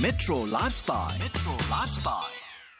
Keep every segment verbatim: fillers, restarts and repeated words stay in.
Metro Lifestyle Metro Lifestyle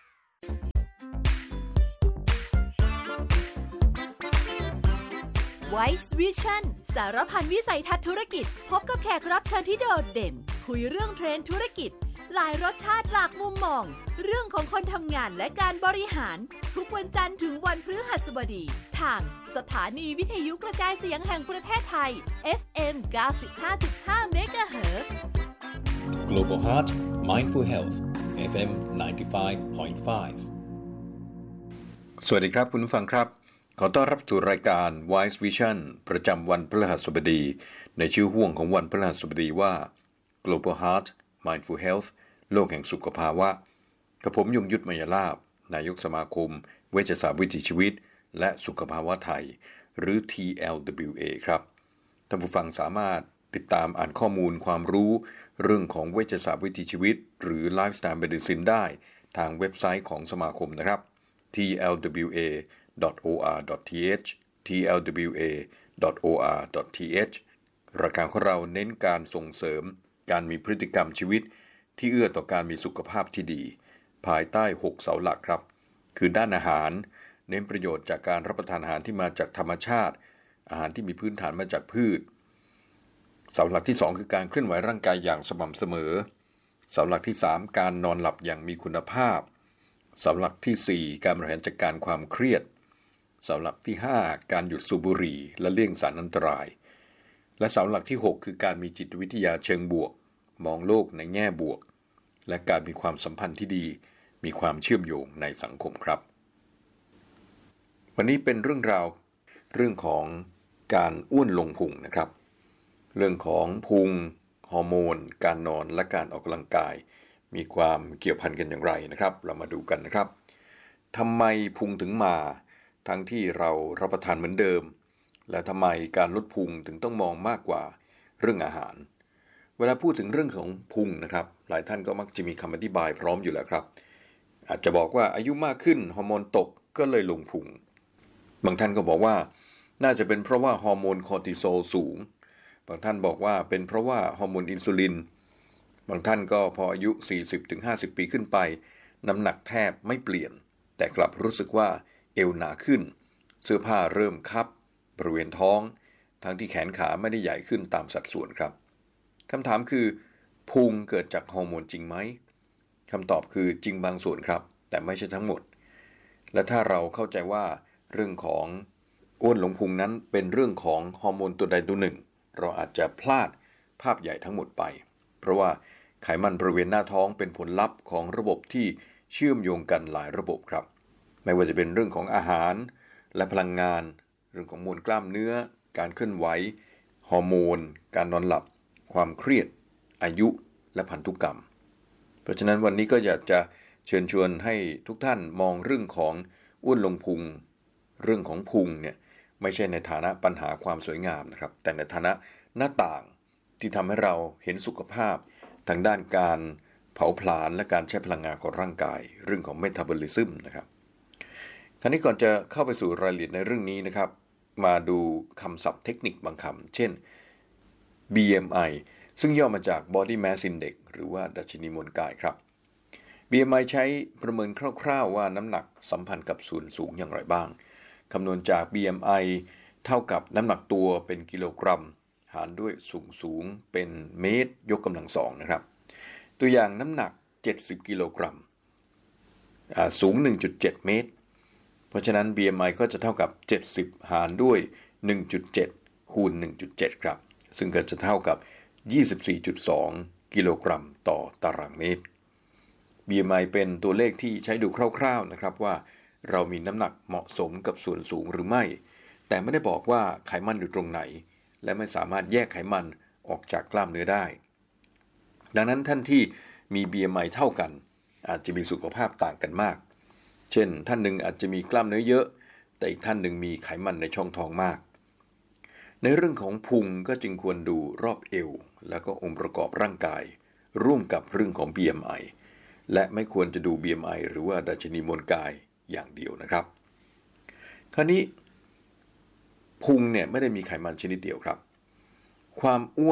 Wise Vision สารพันวิสัยทัศน์ธุรกิจพบกับแขกรับเชิญที่โดดเด่นคุยเรื่องเทรนด์ธุรกิจหลายรสชาติหลากมุมมองเรื่องของคนทำงานและการบริหารทุกวันจันทร์ถึงวันพฤหัสบดีทางสถานีวิทยุกระจายเสียงแห่งประเทศไทย เอฟ เอ็ม เก้าสิบห้าจุดห้า เมกะเฮิรตซ์ Global Heart Mindful Health เอฟ เอ็ม เก้าสิบห้าจุดห้าสวัสดีครับคุณผู้ฟังครับขอต้อนรับสู่รายการ Wise Vision ประจำวันพฤหัสบดีในชื่อห่วงของวันพฤหัสบดีว่า Global Heart Mindful Health โลกแห่งสุขภาวะกับผมยงยุทธมยลาภนายกสมาคมเวชศาสตร์วิถีชีวิตและสุขภาวะไทยหรือ ที แอล ดับเบิลยู เอ ครับท่านผู้ฟังสามารถติดตามอ่านข้อมูลความรู้เรื่องของเวชศาสตร์วิถีชีวิตหรือ Lifestyle Medicine ได้ทางเว็บไซต์ของสมาคมนะครับ ที แอล ดับเบิลยู เอ ดอท โอ อาร์ ดอท ที เอช ที แอล ดับเบิลยู เอ ดอท โอ อาร์ ดอท ที เอช รายการของเราเน้นการส่งเสริมการมีพฤติกรรมชีวิตที่เอื้อต่อการมีสุขภาพที่ดีภายใต้หกเสาหลักครับคือด้านอาหารเน้นประโยชน์จากการรับประทานอาหารที่มาจากธรรมชาติอาหารที่มีพื้นฐานมาจากพืชเสาหลักที่สองคือการเคลื่อนไหวร่างกายอย่างสม่ำเสมอเสาหลักที่สามการนอนหลับอย่างมีคุณภาพเสาหลักที่สี่การบริหารจัดการความเครียดเสาหลักที่ห้าการหยุดสูบบุหรี่และเลี่ยงสารอันตรายและเสาหลักที่หกคือการมีจิตวิทยาเชิงบวกมองโลกในแง่บวกและการมีความสัมพันธ์ที่ดีมีความเชื่อมโยงในสังคมครับวันนี้เป็นเรื่องราวเรื่องของการอ้วนลงพุงนะครับเรื่องของพุงฮอร์โมนการนอนและการออกกำลังกายมีความเกี่ยวพันกันอย่างไรนะครับเรามาดูกันนะครับทำไมพุงถึงมาทั้งที่เรารับประทานเหมือนเดิมและทำไมการลดพุงถึงต้องมองมากกว่าเรื่องอาหารเวลาพูดถึงเรื่องของพุงนะครับหลายท่านก็มักจะมีคำอธิบายพร้อมอยู่แล้วครับอาจจะบอกว่าอายุมากขึ้นฮอร์โมนตกก็เลยลงพุงบางท่านก็บอกว่าน่าจะเป็นเพราะว่าฮอร์โมนคอร์ติซอลสูงบางท่านบอกว่าเป็นเพราะว่าฮอร์โมนอินซูลินบางท่านก็พออายุ สี่สิบถึงห้าสิบ ปีขึ้นไปน้ำหนักแทบไม่เปลี่ยนแต่กลับรู้สึกว่าเอวหนาขึ้นเสื้อผ้าเริ่มคับบริเวณท้องทั้งที่แขนขาไม่ได้ใหญ่ขึ้นตามสัดส่วนครับคำถามคือพุงเกิดจากฮอร์โมนจริงไหมคำตอบคือจริงบางส่วนครับแต่ไม่ใช่ทั้งหมดและถ้าเราเข้าใจว่าเรื่องของอ้วนลงพุงนั้นเป็นเรื่องของฮอร์โมนตัวใดตัวหนึ่งเราอาจจะพลาดภาพใหญ่ทั้งหมดไปเพราะว่าไขมันบริเวณหน้าท้องเป็นผลลัพธ์ของระบบที่เชื่อมโยงกันหลายระบบครับไม่ว่าจะเป็นเรื่องของอาหารและพลังงานเรื่องของมวลกล้ามเนื้อการเคลื่อนไหวฮอร์โมนการนอนหลับความเครียดอายุและพันธุกรรมเพราะฉะนั้นวันนี้ก็อยากจะเชิญชวนให้ทุกท่านมองเรื่องของอ้วนลงพุงเรื่องของพุงเนี่ยไม่ใช่ในฐานะปัญหาความสวยงามนะครับแต่ในฐานะหน้าต่างที่ทำให้เราเห็นสุขภาพทางด้านการเผาผลาญและการใช้พลังงานของร่างกายเรื่องของเมตาบอลิซึมนะครับทีนี้ก่อนจะเข้าไปสู่รายละเอียดในเรื่องนี้นะครับมาดูคำศัพท์เทคนิคบางคำเช่น บี เอ็ม ไอ ซึ่งย่อมาจาก Body Mass Index หรือว่าดัชนีมวลกายครับ บี เอ็ม ไอ ใช้ประเมินคร่าวๆว่าน้ำหนักสัมพันธ์กับส่วนสูงอย่างไรบ้างคำนวณจาก บี เอ็ม ไอ เท่ากับน้ำหนักตัวเป็นกิโลกรัมหารด้วยสูงสูงเป็นเมตรยกกำลังสองนะครับตัวอย่างน้ำหนักเจ็ดสิบกิโลกรัมสูง หนึ่งจุดเจ็ด เมตรเพราะฉะนั้น บี เอ็ม ไอ ก็จะเท่ากับเจ็ดสิบหารด้วย หนึ่งจุดเจ็ด คูณ หนึ่งจุดเจ็ด ครับซึ่งก็จะเท่ากับ ยี่สิบสี่จุดสอง กิโลกรัมต่อตารางเมตร บี เอ็ม ไอ เป็นตัวเลขที่ใช้ดูคร่าวๆนะครับว่าเรามีน้ำหนักเหมาะสมกับส่วนสูงหรือไม่แต่ไม่ได้บอกว่าไขมันอยู่ตรงไหนและไม่สามารถแยกไขมันออกจากกล้ามเนื้อได้ดังนั้นท่านที่มี บี เอ็ม ไอ เท่ากันอาจจะมีสุขภาพต่างกันมากเช่นท่านหนึ่งอาจจะมีกล้ามเนื้อเยอะแต่อีกท่านหนึ่งมีไขมันในช่องท้องมากในเรื่องของพุงก็จึงควรดูรอบเอวแล้วก็องค์ประกอบร่างกายร่วมกับเรื่องของ บี เอ็ม ไอ และไม่ควรจะดู บี เอ็ม ไอ หรือว่าดัชนีมวลกายอย่างเดียวนะครับคราวนี้พุงเนี่ยไม่ได้มีไขมันชนิดเดียวครับความอ้วน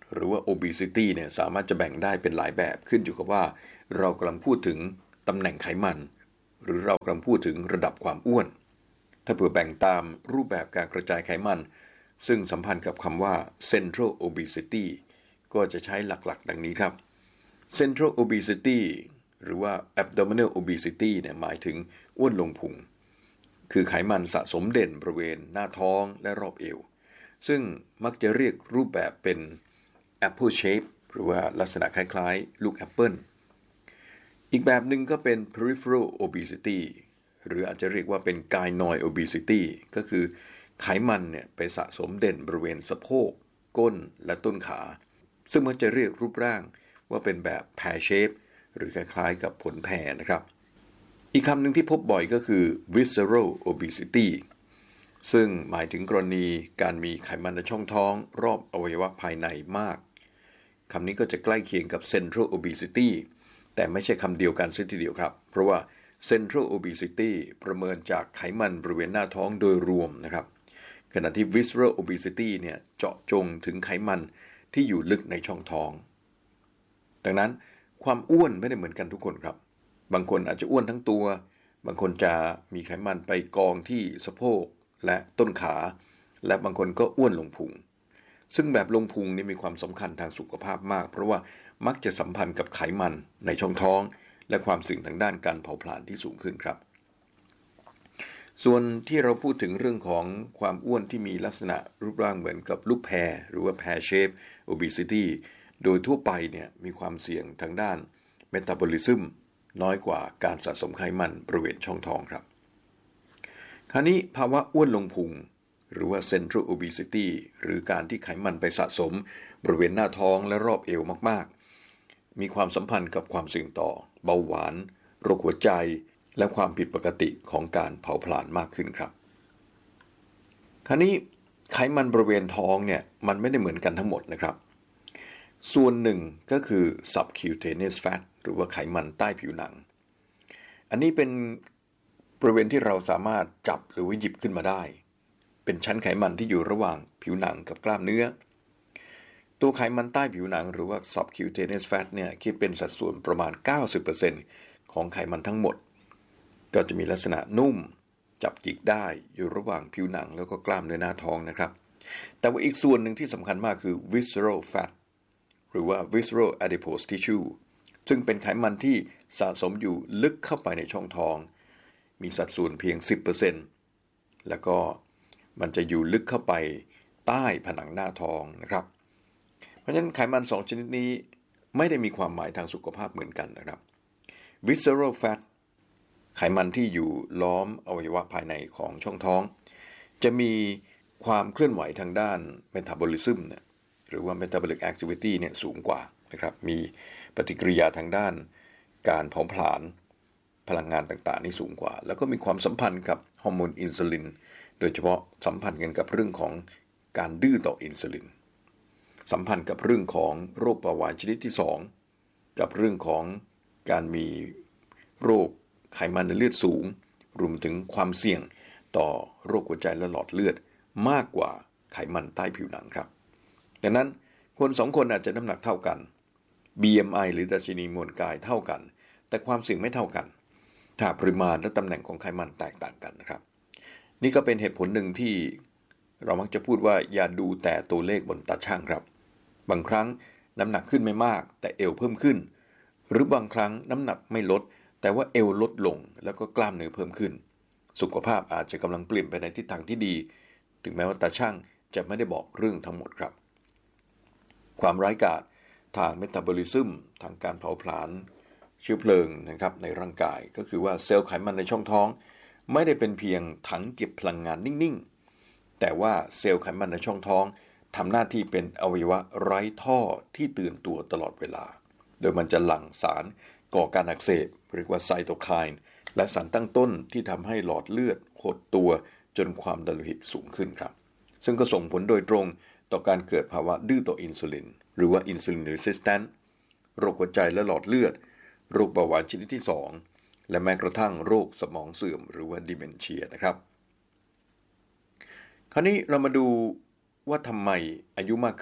หรือว่า obesity เนี่ยสามารถจะแบ่งได้เป็นหลายแบบขึ้นอยู่กับว่าเรากำลังพูดถึงตำแหน่งไขมันหรือเรากำลังพูดถึงระดับความอ้วนถ้าเผื่อแบ่งตามรูปแบบการกระจายไขมันซึ่งสัมพันธ์กับคำว่า central obesity ก็จะใช้หลักๆดังนี้ครับ central obesity หรือว่า abdominal obesity เนี่ยหมายถึงอ้วนลงพุงคือไขมันสะสมเด่นบริเวณหน้าท้องและรอบเอวซึ่งมักจะเรียกรูปแบบเป็น apple shape หรือว่าลักษณะคล้ายๆลูกแอปเปิลอีกแบบหนึ่งก็เป็น peripheral obesity หรืออาจจะเรียกว่าเป็น gynoid obesity ก็คือไขมันเนี่ยไปสะสมเด่นบริเวณสะโพกก้นและต้นขาซึ่งมักจะเรียกรูปร่างว่าเป็นแบบ pear shape หรือคล้ายๆกับผลแพรนะครับอีกคำหนึ่งที่พบบ่อยก็คือ visceral obesity ซึ่งหมายถึงกรณีการมีไขมันในช่องท้องรอบอวัยวะภายในมากคำนี้ก็จะใกล้เคียงกับ central obesity แต่ไม่ใช่คำเดียวกันซะทีเดียวครับเพราะว่า central obesity ประเมินจากไขมันบริเวณหน้าท้องโดยรวมนะครับขณะที่ visceral obesity เนี่ยเจาะจงถึงไขมันที่อยู่ลึกในช่องท้องดังนั้นความอ้วนไม่ได้เหมือนกันทุกคนครับบางคนอาจจะอ้วนทั้งตัวบางคนจะมีไขมันไปกองที่สะโพกและต้นขาและบางคนก็อ้วนลงพุงซึ่งแบบลงพุงนี่มีความสำคัญทางสุขภาพมากเพราะว่ามักจะสัมพันธ์กับไขมันในช่องท้องและความเสี่ยงทางด้านการเผาผลาญที่สูงขึ้นครับส่วนที่เราพูดถึงเรื่องของความอ้วนที่มีลักษณะรูปร่างเหมือนกับลูกแพรหรือว่า pear shape obesity โดยทั่วไปเนี่ยมีความเสี่ยงทางด้าน metabolism น้อยกว่าการสะสมไขมันบริเวณช่องท้องครับคราวนี้ภาวะอ้วนลงพุงหรือว่า central obesity หรือการที่ไขมันไปสะสมบริเวณหน้าท้องและรอบเอวมากๆมีความสัมพันธ์กับความเสี่ยงต่อเบาหวานโรคหัวใจและความผิดปกติของการเผาผลาญมากขึ้นครับคราวนี้ไขมันบริเวณท้องเนี่ยมันไม่ได้เหมือนกันทั้งหมดนะครับส่วนหนึ่งก็คือ subcutaneous fat หรือว่าไขมันใต้ผิวหนังอันนี้เป็นบริเวณที่เราสามารถจับหรือว่าหยิบขึ้นมาได้เป็นชั้นไขมันที่อยู่ระหว่างผิวหนังกับกล้ามเนื้อตัวไขมันใต้ผิวหนังหรือว่า subcutaneous fat เนี่ยคิดเป็นสัดส่วนประมาณ เก้าสิบเปอร์เซ็นต์ ของไขมันทั้งหมดก็จะมีลักษณะนุ่มจับหยิกได้อยู่ระหว่างผิวหนังแล้วก็กล้ามเนื้อหน้าท้องนะครับแต่ว่าอีกส่วนหนึ่งที่สำคัญมากคือ visceral fat หรือว่า visceral adipose tissue ซึ่งเป็นไขมันที่สะสมอยู่ลึกเข้าไปในช่องท้องมีสัดส่วนเพียง สิบเปอร์เซ็นต์ แล้วก็มันจะอยู่ลึกเข้าไปใต้ผนังหน้าท้องนะครับเพราะฉะนั้นไขมันสองชนิดนี้ไม่ได้มีความหมายทางสุขภาพเหมือนกันนะครับ visceral fat ไขมันที่อยู่ล้อมอวัยวะภายในของช่องท้องจะมีความเคลื่อนไหวทางด้าน metabolism เนี่ยหรือว่า metabolic activity เนี่ยสูงกว่านะครับมีปฏิกิริยาทางด้านการเผาผลาญพลังงานต่างๆนี่สูงกว่าแล้วก็มีความสัมพันธ์กับฮอร์โมนอินซูลินโดยเฉพาะสัมพันธ์กันกับเรื่องของการดื้อต่ออินซูลินสัมพันธ์กับเรื่องของโรคเบาหวานชนิดที่สองกับเรื่องของการมีโรคไขมันในเลือดสูงรวมถึงความเสี่ยงต่อโรคหัวใจและหลอดเลือดมากกว่าไขมันใต้ผิวหนังครับดังนั้นคนสองคนอาจจะน้ำหนักเท่ากัน บี เอ็ม ไอ หรือดัชนีมวลกายเท่ากันแต่ความเสี่ยงไม่เท่ากันถ้าปริมาณและตำแหน่งของไขมันแตกต่างกันนะครับนี่ก็เป็นเหตุผลหนึ่งที่เรามักจะพูดว่าอย่าดูแต่ตัวเลขบนตาช่างครับบางครั้งน้ำหนักขึ้นไม่มากแต่เอวเพิ่มขึ้นหรือบางครั้งน้ำหนักไม่ลดแต่ว่าเอวลดลงแล้วก็กล้ามเนื้อเพิ่มขึ้นสุขภาพอาจจะกำลังเปลี่ยนไปในทิศทางที่ดีถึงแม้ว่าตาช่างจะไม่ได้บอกเรื่องทั้งหมดครับความร้ายกาจทางเมตาบอลิซึมทางการเผาผลาญเชื้อเพลิงนะครับในร่างกายก็คือว่าเซลล์ไขมันในช่องท้องไม่ได้เป็นเพียงถังเก็บพลังงานนิ่งๆแต่ว่าเซลล์ไขมันในช่องท้องทำหน้าที่เป็นอวัยวะไร้ท่อที่ตื่นตัวตลอดเวลาโดยมันจะหลั่งสารก่อการอักเสบเรียกว่าไซโตไคน์และสารตั้งต้นที่ทำให้หลอดเลือดหดตัวจนความดันโลหิตสูงขึ้นครับซึ่งก็ส่งผลโดยตรงต่อการเกิดภาวะดื้อต่ออินซูลินหรือว่าอินซูลินรีสิสแตนต์โรคหัวใจและหลอดเลือดโรคเบาหวานชนิดที่สองและแม้กระทั่งโรคสมองเสื่อมหรือว่าดิเมนเชียนะครับคราวนี้เรามาดูว่าทำไมอายุมากขึ้น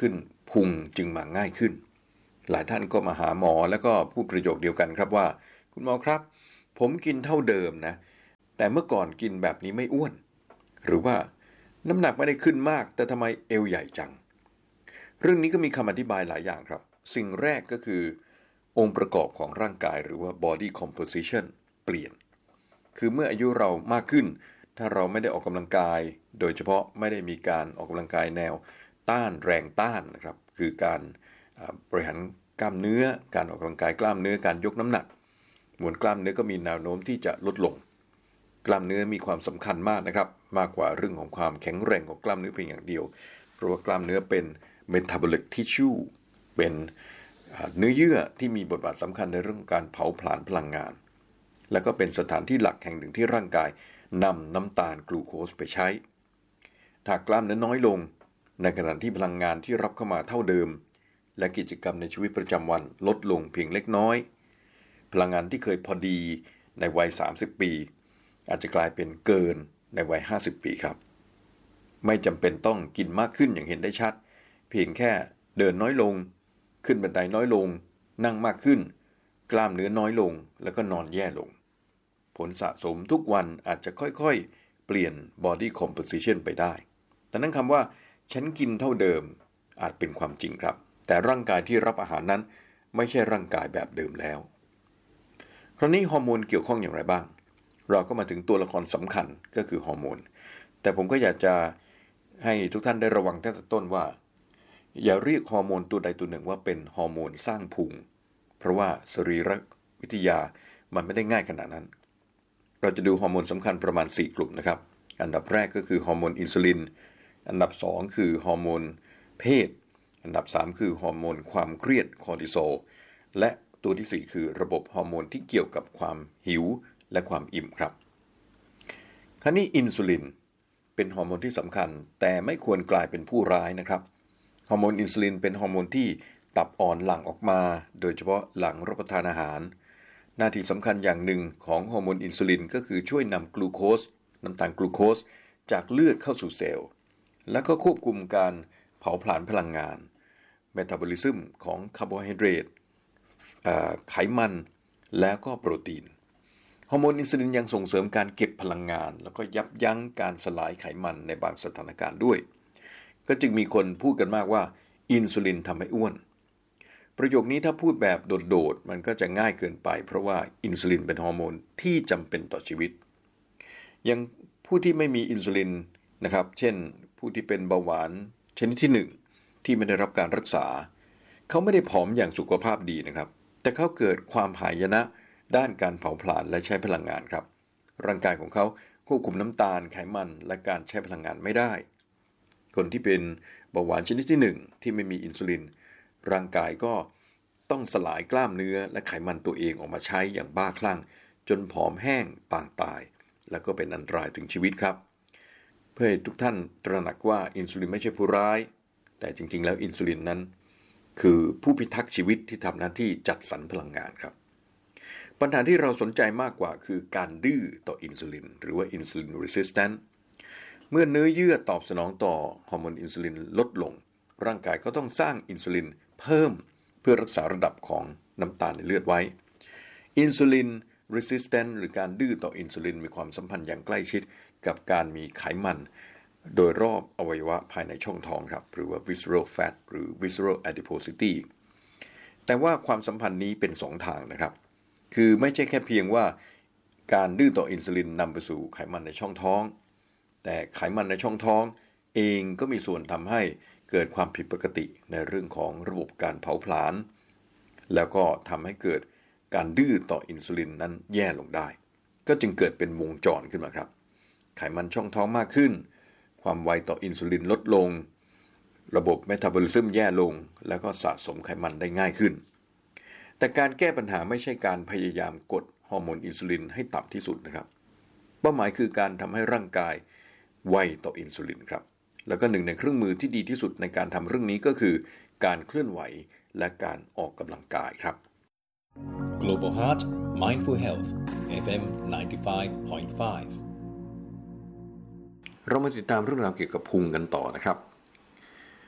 พุงจึงมาง่ายขึ้นหลายท่านก็มาหาหมอแล้วก็พูดประโยคเดียวกันครับว่าคุณหมอครับผมกินเท่าเดิมนะแต่เมื่อก่อนกินแบบนี้ไม่อ้วนหรือว่าน้ำหนักไม่ได้ขึ้นมากแต่ทำไมเอวใหญ่จังเรื่องนี้ก็มีคำอธิบายหลายอย่างครับสิ่งแรกก็คือองค์ประกอบของร่างกายหรือว่า body composition เปลี่ยนคือเมื่ออายุเรามากขึ้นถ้าเราไม่ได้ออกกำลังกายโดยเฉพาะไม่ได้มีการออกกำลังกายแนวต้านแรงต้านนะครับคือการบริหารกล้ามเนื้อการออกกำลังกายกล้ามเนื้อการยกน้ำหนักมวลกล้ามเนื้อก็มีแนวโน้มที่จะลดลงกล้ามเนื้อมีความสำคัญมากนะครับมากกว่าเรื่องของความแข็งแรงของกล้ามเนื้อเพียงอย่างเดียวเพราะว่ากล้ามเนื้อเป็น metabolic tissue เป็นเนื้อเยื่อที่มีบทบาทสำคัญในเรื่องการเผาผลาญพลังงานและก็เป็นสถานที่หลักแห่งหนึ่งที่ร่างกายนำน้ำตาลกลูโคสไปใช้ถ้ากล้ามเนื้อน้อยลงในขณะที่พลังงานที่รับเข้ามาเท่าเดิมและกิจกรรมในชีวิตประจำวันลดลงเพียงเล็กน้อยพลังงานที่เคยพอดีในวัยสามสิบปีอาจจะกลายเป็นเกินในวัยห้าสิบปีครับไม่จำเป็นต้องกินมากขึ้นอย่างเห็นได้ชัดเพียงแค่เดินน้อยลงขึ้นบันไดน้อยลงนั่งมากขึ้นกล้ามเนื้อน้อยลงแล้วก็นอนแย่ลงผลสะสมทุกวันอาจจะค่อยๆเปลี่ยน body composition ไปได้แต่นั่นคำว่าฉันกินเท่าเดิมอาจเป็นความจริงครับแต่ร่างกายที่รับอาหารนั้นไม่ใช่ร่างกายแบบเดิมแล้วคราวนี้ฮอร์โมนเกี่ยวข้องอย่างไรบ้างเราก็มาถึงตัวละครสำคัญก็คือฮอร์โมนแต่ผมก็อยากจะให้ทุกท่านได้ระวังตั้งแต่ต้นว่าอย่าเรียกฮอร์โมนตัวใดตัวหนึ่งว่าเป็นฮอร์โมนสร้างพุงเพราะว่าสรีรวิทยามันไม่ได้ง่ายขนาดนั้นเราจะดูฮอร์โมนสำคัญประมาณสี่กลุ่มนะครับอันดับแรกก็คือฮอร์โมนอินซูลินอันดับสองคือฮอร์โมนเพศอันดับสามคือฮอร์โมนความเครียดคอร์ติซอลและตัวที่สี่คือระบบฮอร์โมนที่เกี่ยวกับความหิวและความอิ่มครับคราวนี้อินซูลินเป็นฮอร์โมนที่สำคัญแต่ไม่ควรกลายเป็นผู้ร้ายนะครับฮอร์โมนอินซูลินเป็นฮอร์โมนที่ตับอ่อนหลั่งออกมาโดยเฉพาะหลังรับประทานอาหารหน้าที่สำคัญอย่างหนึ่งของฮอร์โมนอินซูลินก็คือช่วยนำกลูโคสน้ำตาลกลูโคสจากเลือดเข้าสู่เซลล์และก็ควบคุมการเผาผลาญพลังงานเมตาบอลิซึมของคาร์โบไฮเดรตไขมันแล้วก็โปรตีนฮอร์โมนอินซูลินยังส่งเสริมการเก็บพลังงานแล้วก็ยับยั้งการสลายไขมันในบางสถานการณ์ด้วยก็จึงมีคนพูดกันมากว่าอินซูลินทำให้อ้วนประโยคนี้ถ้าพูดแบบโดดๆมันก็จะง่ายเกินไปเพราะว่าอินซูลินเป็นฮอร์โมนที่จำเป็นต่อชีวิตยังผู้ที่ไม่มีอินซูลินนะครับเช่นผู้ที่เป็นเบาหวานชนิดที่หนึ่งที่ไม่ได้รับการรักษาเขาไม่ได้ผอมอย่างสุขภาพดีนะครับแต่เขาเกิดความหายนะด้านการเผาผลาญและใช้พลังงานครับร่างกายของเขาควบคุมน้ำตาลไขมันและการใช้พลังงานไม่ได้คนที่เป็นเบาหวานชนิดที่หนึ่งที่ไม่มีอินซูลินร่างกายก็ต้องสลายกล้ามเนื้อและไขมันตัวเองออกมาใช้อย่างบ้าคลั่งจนผอมแห้งปางตายแล้วก็เป็นอันตรายถึงชีวิตครับเพื่อให้ทุกท่านตระหนักว่าอินซูลินไม่ใช่ผู้ร้ายแต่จริงๆแล้วอินซูลินนั้นคือผู้พิทักษ์ชีวิตที่ทำหน้าที่จัดสรรพลังงานครับปัญหาที่เราสนใจมากกว่าคือการดื้อต่ออินซูลินหรือว่าอินซูลิน resistance เมื่อเนื้อเยื่อตอบสนองต่อฮอร์โมนอินซูลินลดลงร่างกายก็ต้องสร้างอินซูลินเพิ่มเพื่อรักษาระดับของน้ำตาลในเลือดไว้อินซูลิน resistance หรือการดื้อต่ออินซูลินมีความสัมพันธ์อย่างใกล้ชิดกับการมีไขมันโดยรอบอวัยวะภายในช่องท้องครับหรือว่า visceral fat หรือ visceral adiposity แต่ว่าความสัมพันธ์นี้เป็นสองทางนะครับคือไม่ใช่แค่เพียงว่าการดื้อต่ออินซูลินนำไปสู่ไขมันในช่องท้องแต่ไขมันในช่องท้องเองก็มีส่วนทำให้เกิดความผิดปกติในเรื่องของระบบการเผาผลาญแล้วก็ทำให้เกิดการดื้อต่ออินซูลินนั้นแย่ลงได้ก็จึงเกิดเป็นวงจรขึ้นมาครับไขมันช่องท้องมากขึ้นความไวต่ออินซูลินลดลงระบบเมตาบอลิซึมแย่ลงแล้วก็สะสมไขมันได้ง่ายขึ้นแต่การแก้ปัญหาไม่ใช่การพยายามกดฮอร์โมนอินซูลินให้ต่ำที่สุดนะครับเป้าหมายคือการทำให้ร่างกายไวต่ออินซูลินครับแล้วก็หนึ่งในเครื่องมือที่ดีที่สุดในการทำเรื่องนี้ก็คือการเคลื่อนไหวและการออกกำลังกายครับ Global Heart Mindful Health เอฟ เอ็ม ninety-five point five เรามาติดตามเรื่องราวเกี่ยวกับพุงกันต่อนะครับ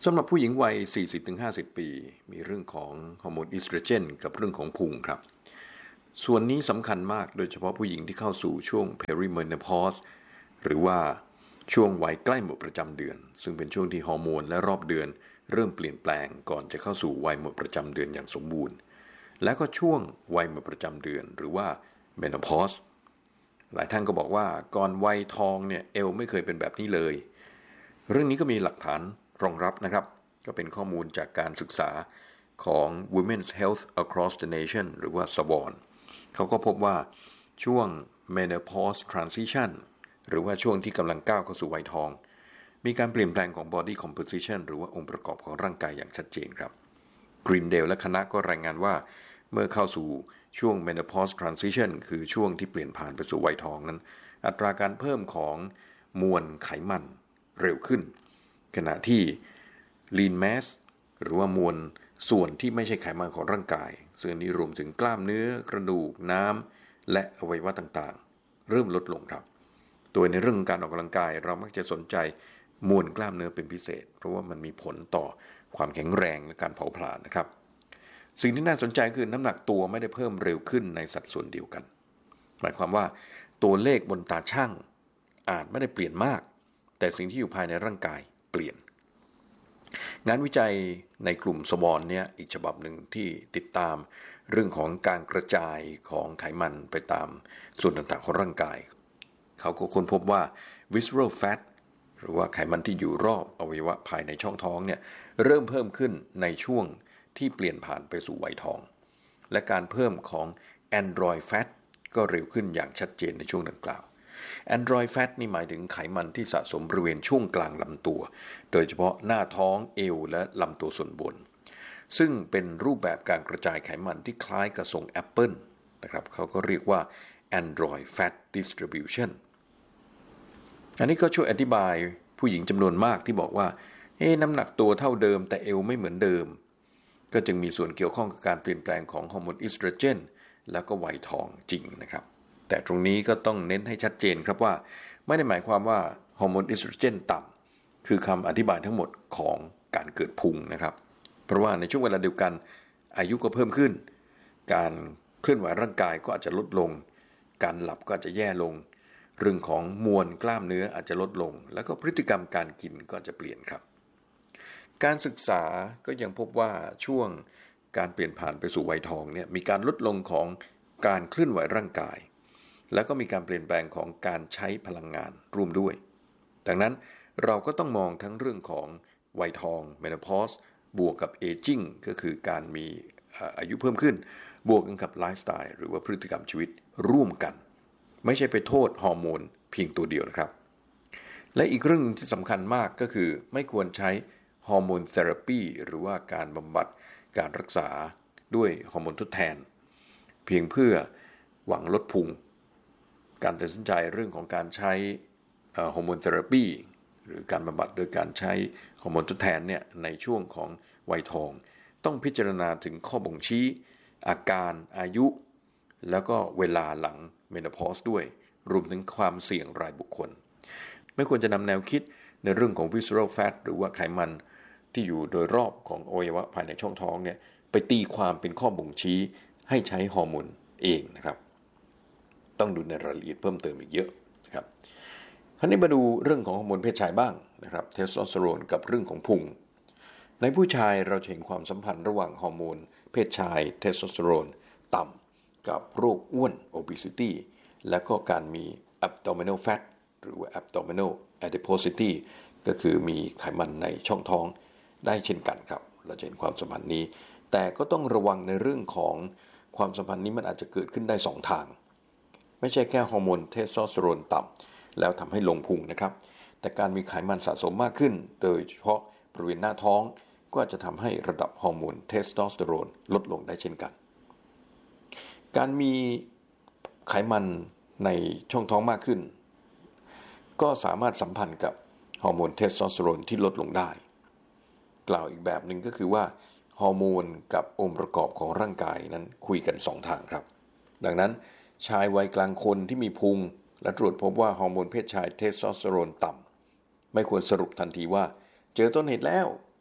สำหรับผู้หญิงวัย สี่สิบถึงห้าสิบ ปีมีเรื่องของฮอร์โมนอีสโตรเจนกับเรื่องของพุงครับส่วนนี้สำคัญมากโดยเฉพาะผู้หญิงที่เข้าสู่ช่วง perimenopause หรือว่าช่วงวัยใกล้หมดประจำเดือนซึ่งเป็นช่วงที่ฮอร์โมนและรอบเดือนเริ่มเปลี่ยนแปลงก่อนจะเข้าสู่วัยหมดประจำเดือนอย่างสมบูรณ์และก็ช่วงวัยหมดประจำเดือนหรือว่า menopause หลายท่านก็บอกว่าก่อนวัยทองเนี่ยเอวไม่เคยเป็นแบบนี้เลยเรื่องนี้ก็มีหลักฐานรองรับนะครับก็เป็นข้อมูลจากการศึกษาของ Women's Health Across the Nation หรือว่า ส วอน เขาก็พบว่าช่วง menopause transition หรือว่าช่วงที่กำลังก้าวเข้าสู่วัยทองมีการเปลี่ยนแปลงของ body composition หรือว่าองค์ประกอบของร่างกายอย่างชัดเจนครับ Greendale และคณะก็รายงานว่าเมื่อเข้าสู่ช่วง menopause transition คือช่วงที่เปลี่ยนผ่านไปสู่วัยทองนั้นอัตราการเพิ่มของมวลไขมันเร็วขึ้นขณะที่ lean mass หรือว่ามวลส่วนที่ไม่ใช่ไขมันของร่างกายซึ่งนี้รวมถึงกล้ามเนื้อกระดูกน้ำและอวัยวะต่างๆเริ่มลดลงครับโดยในเรื่องของการออกกำลังกายเรามักจะสนใจมวลกล้ามเนื้อเป็นพิเศษเพราะว่ามันมีผลต่อความแข็งแรงและการเผาผลาญนะครับสิ่งที่น่าสนใจคือน้ำหนักตัวไม่ได้เพิ่มเร็วขึ้นในสัดส่วนเดียวกันหมายความว่าตัวเลขบนตาช่างอาจไม่ได้เปลี่ยนมากแต่สิ่งที่อยู่ภายในร่างกายเปลี่ยนงานวิจัยในกลุ่ม ส วอน เนี่ยอีกฉบับหนึ่งที่ติดตามเรื่องของการกระจายของไขมันไปตามส่วนต่างๆของร่างกายเขาก็ค้นพบว่า visceral fat หรือว่าไขมันที่อยู่รอบอวัยวะภายในช่องท้องเนี่ยเริ่มเพิ่มขึ้นในช่วงที่เปลี่ยนผ่านไปสู่วัยทองและการเพิ่มของ android fat ก็เร็วขึ้นอย่างชัดเจนในช่วงดังกล่าวAndroid fat นี่หมายถึงไขมันที่สะสมบริเวณช่วงกลางลำตัวโดยเฉพาะหน้าท้องเอวและลำตัวส่วนบนซึ่งเป็นรูปแบบการกระจายไขมันที่คล้ายกับทรงแอปเปิลนะครับเขาก็เรียกว่า Android fat distribution อันนี้ก็ช่วยอธิบายผู้หญิงจำนวนมากที่บอกว่าเอ๊ะน้ำหนักตัวเท่าเดิมแต่เอวไม่เหมือนเดิมก็จึงมีส่วนเกี่ยวข้องกับการเปลี่ยนแปลงของฮอร์โมนอีสโตรเจนแล้วก็วัยทองจริงนะครับแต่ตรงนี้ก็ต้องเน้นให้ชัดเจนครับว่าไม่ได้หมายความว่าฮอร์โมนอีสโตรเจนต่ำคือคำอธิบายทั้งหมดของการเกิดพุงนะครับเพราะว่าในช่วงเวลาเดียวกันอายุก็เพิ่มขึ้นการเคลื่อนไหวร่างกายก็อาจจะลดลงการหลับก็อาจจะแย่ลงเรื่องของมวลกล้ามเนื้ออาจจะลดลงแล้วก็พฤติกรรมการกินก็จะเปลี่ยนครับการศึกษาก็ยังพบว่าช่วงการเปลี่ยนผ่านไปสู่วัยทองเนี่ยมีการลดลงของการเคลื่อนไหวร่างกายแล้วก็มีการเปลี่ยนแปลงของการใช้พลังงานร่วมด้วยดังนั้นเราก็ต้องมองทั้งเรื่องของวัยทอง menopause บวกกับ aging ก็คือการมีอายุเพิ่มขึ้นบวกกันกับไลฟ์สไตล์หรือว่าพฤติกรรมชีวิตร่วมกันไม่ใช่ไปโทษฮอร์โมนเพียงตัวเดียวนะครับและอีกเรื่องที่สำคัญมากก็คือไม่ควรใช้ฮอร์โมนเทอราปีหรือว่าการบำบัดการรักษาด้วยฮอร์โมนทดแทนเพียงเพื่อหวังลดพุงการตัดสินใจเรื่องของการใช้ฮอร์โมนเทอราปีหรือการบำบัดโดยการใช้ฮอร์โมนทดแทนเนี่ยในช่วงของวัยทองต้องพิจารณาถึงข้อบ่งชี้อาการอายุแล้วก็เวลาหลังเมโนพอสด้วยรวมถึงความเสี่ยงรายบุคคลไม่ควรจะนำแนวคิดในเรื่องของ visceral fat หรือว่าไขมันที่อยู่โดยรอบของอวัยวะภายในช่องท้องเนี่ยไปตีความเป็นข้อบ่งชี้ให้ใช้ฮอร์โมนเองนะครับต้องดูในรายละเอียดเพิ่มเติมอีกเยอะนะครับคราวนี้มาดูเรื่องของฮอร์โมนเพศชายบ้างนะครับเทสโทสเตอโรนกับเรื่องของพุงในผู้ชายเราจะเห็นความสัมพันธ์ระหว่างฮอร์โมนเพศชายเทสโทสเตอโรนต่ำกับโรคอ้วน obesity และก็การมี abdominal fat หรือว่า abdominal adiposity ก็คือมีไขมันในช่องท้องได้เช่นกันครับเราจะเห็นความสัมพันธ์นี้แต่ก็ต้องระวังในเรื่องของความสัมพันธ์นี้มันอาจจะเกิดขึ้นได้สองทางไม่ใช่แค่ฮอร์โมนเทสโทสเตอโรนต่ำแล้วทำให้ลงพุงนะครับแต่การมีไขมันสะสมมากขึ้นโดยเฉพาะบริเวณหน้าท้องก็จะทำให้ระดับฮอร์โมนเทสโทสเตอโรนลดลงได้เช่นกันการมีไขมันในช่องท้องมากขึ้นก็สามารถสัมพันธ์กับฮอร์โมนเทสโทสเตอโรนที่ลดลงได้กล่าวอีกแบบหนึ่งก็คือว่าฮอร์โมนกับองค์ประกอบของร่างกายนั้นคุยกันสองทางครับดังนั้นชายวัยกลางคนที่มีพุงและตรวจพบว่าฮอร์โมนเพศชายเทสโทสเตอโรนต่ำไม่ควรสรุปทันทีว่าเจอต้นเหตุแล้ว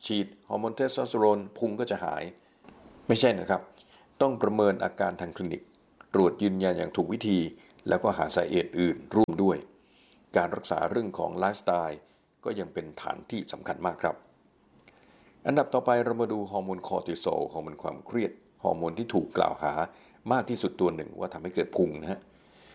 ฉีดฮอร์โมนเทสโทสเตอโรนพุงก็จะหายไม่ใช่นะครับต้องประเมินอาการทางคลินิกตรวจยืนยันอย่างถูกวิธีแล้วก็หาสาเหตุอื่นร่วมด้วยการรักษาเรื่องของไลฟ์สไตล์ก็ยังเป็นฐานที่สำคัญมากครับอันดับต่อไปเรามาดูฮอร์โมนคอร์ติซอลฮอร์โมนความเครียดฮอร์โมนที่ถูกกล่าวหามากที่สุดตัวหนึ่งว่าทำให้เกิดพุงนะฮะ